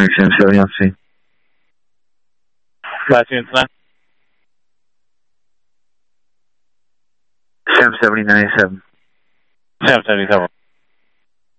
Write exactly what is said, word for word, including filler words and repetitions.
seven seventy on C. Last units nine. seven seventy ninety-seven. seven seventy-seven.